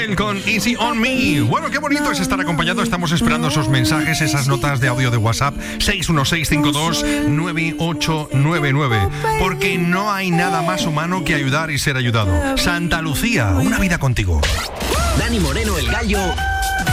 Adele con Easy on Me. Bueno, qué bonito es estar acompañado. Estamos esperando esos mensajes, esas notas de audio de WhatsApp 616529899. Porque no hay nada más humano que ayudar y ser ayudado. Santa Lucía, una vida contigo. Dani Moreno, el Gallo,